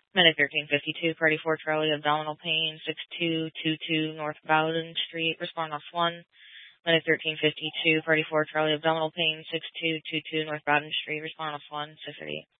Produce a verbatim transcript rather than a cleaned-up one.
Medic thirteen fifty-two, Party four Charlie, abdominal pain, six two two two North Bowden Street, respond off one. Medic thirteen fifty-two, Party four Charlie, abdominal pain, six two two two North Bowden Street, respond off one, six thirty-eight.